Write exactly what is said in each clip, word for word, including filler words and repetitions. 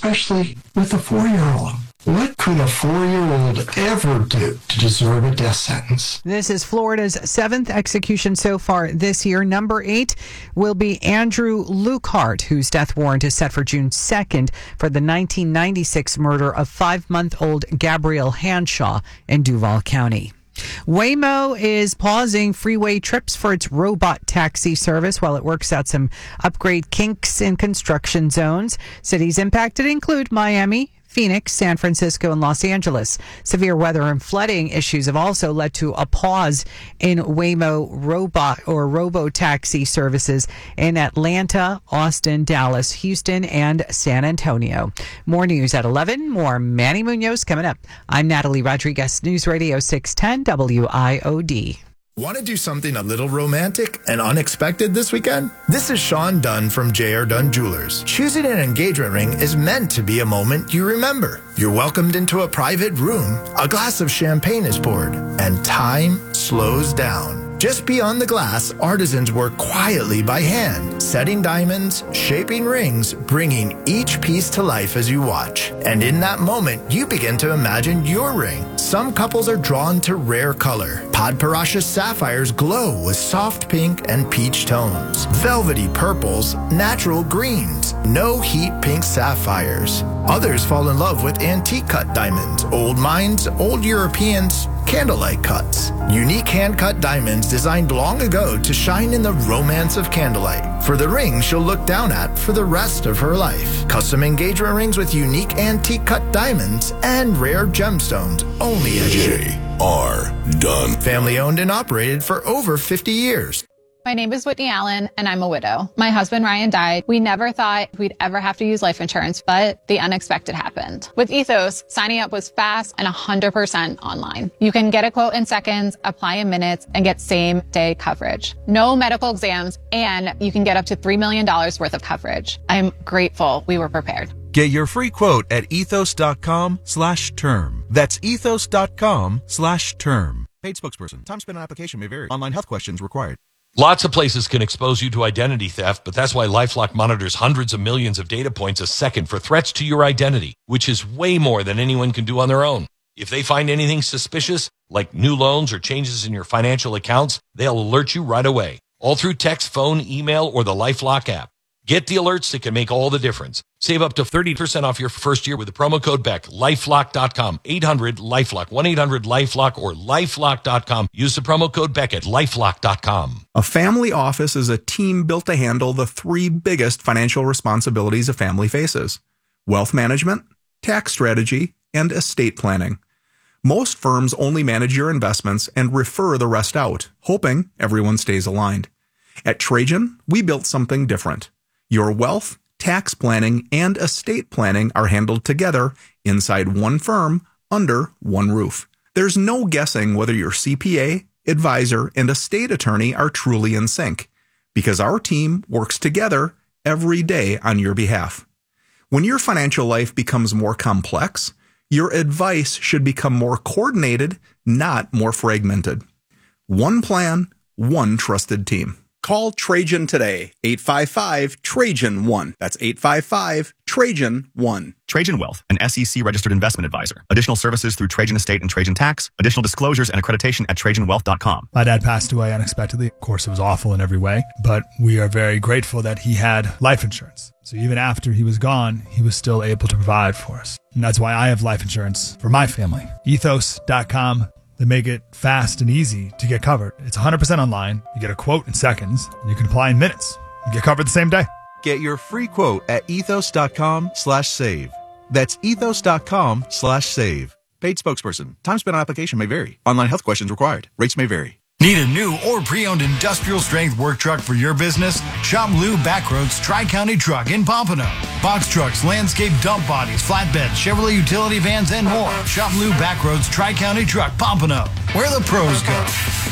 especially with a four-year-old. What could a four-year-old ever do to deserve a death sentence? This is Florida's seventh execution so far this year. Number eight will be Andrew Lukehart, whose death warrant is set for June second for the nineteen ninety-six murder of five-month-old Gabrielle Hanshaw in Duval County. Waymo is pausing freeway trips for its robot taxi service while it works out some upgrade kinks in construction zones. Cities impacted include Miami, Phoenix, San Francisco, and Los Angeles. Severe weather and flooding issues have also led to a pause in Waymo robot or robo-taxi services in Atlanta, Austin, Dallas, Houston, and San Antonio. More news at eleven. More Manny Munoz coming up. I'm Natalie Rodriguez, News Radio six ten W I O D. Want to do something a little romantic and unexpected this weekend? This is Sean Dunn from J R. Dunn Jewelers. Choosing an engagement ring is meant to be a moment you remember. You're welcomed into a private room, a glass of champagne is poured, and time slows down. Just beyond the glass, artisans work quietly by hand, setting diamonds, shaping rings, bringing each piece to life as you watch. And in that moment, you begin to imagine your ring. Some couples are drawn to rare color. Podparasha sapphires glow with soft pink and peach tones. Velvety purples, natural greens, no heat pink sapphires. Others fall in love with antique cut diamonds, old mines, old Europeans, candlelight cuts. Unique hand-cut diamonds designed long ago to shine in the romance of candlelight. For the ring she'll look down at for the rest of her life. Custom engagement rings with unique antique cut diamonds and rare gemstones only at J R. Dunn. Family owned and operated for over fifty years. My name is Whitney Allen, and I'm a widow. My husband, Ryan, died. We never thought we'd ever have to use life insurance, but the unexpected happened. With Ethos, signing up was fast and one hundred percent online. You can get a quote in seconds, apply in minutes, and get same-day coverage. No medical exams, and you can get up to three million dollars worth of coverage. I'm grateful we were prepared. Get your free quote at ethos.com slash term. That's ethos.com slash term. Paid spokesperson. Time spent on application may vary. Online health questions required. Lots of places can expose you to identity theft, but that's why LifeLock monitors hundreds of millions of data points a second for threats to your identity, which is way more than anyone can do on their own. If they find anything suspicious, like new loans or changes in your financial accounts, they'll alert you right away, all through text, phone, email, or the LifeLock app. Get the alerts that can make all the difference. Save up to thirty percent off your first year with the promo code Beck. lifelock dot com, eight hundred LifeLock, one eight hundred LifeLock, or lifelock dot com. Use the promo code Beck at lifelock dot com. A family office is a team built to handle the three biggest financial responsibilities a family faces: wealth management, tax strategy, and estate planning. Most firms only manage your investments and refer the rest out, hoping everyone stays aligned. At Trajan, we built something different. Your wealth, tax planning, and estate planning are handled together inside one firm under one roof. There's no guessing whether your C P A, advisor, and estate attorney are truly in sync, because our team works together every day on your behalf. When your financial life becomes more complex, your advice should become more coordinated, not more fragmented. One plan, one trusted team. Call Trajan today, eight five five, Trajan one. That's eight five five, Trajan one. Trajan Wealth, an S E C-registered investment advisor. Additional services through Trajan Estate and Trajan Tax. Additional disclosures and accreditation at trajan wealth dot com. My dad passed away unexpectedly. Of course, it was awful in every way, but we are very grateful that he had life insurance. So even after he was gone, he was still able to provide for us. And that's why I have life insurance for my family. ethos dot com. They make it fast and easy to get covered. It's one hundred percent online. You get a quote in seconds, and you can apply in minutes. You get covered the same day. Get your free quote at ethos.com slash save. That's ethos.com slash save. Paid spokesperson. Time spent on application may vary. Online health questions required. Rates may vary. Need a new or pre-owned industrial strength work truck for your business? Shop Lou Backroads Tri-County Truck in Pompano. Box trucks, landscape dump bodies, flatbeds, Chevrolet utility vans, and more. Shop Lou Backroads Tri-County Truck, Pompano, where the pros go.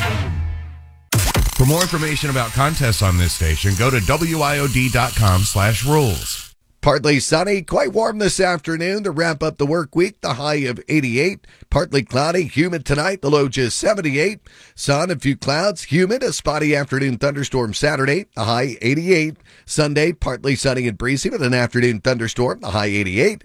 For more information about contests on this station, go to W I O D dot com slash rules. Partly sunny, quite warm this afternoon to wrap up the work week, the high of eighty-eight. Partly cloudy, humid tonight, the low just seventy-eight. Sun, a few clouds, humid, a spotty afternoon thunderstorm Saturday, the high eighty-eight. Sunday, partly sunny and breezy with an afternoon thunderstorm, the high eighty-eight.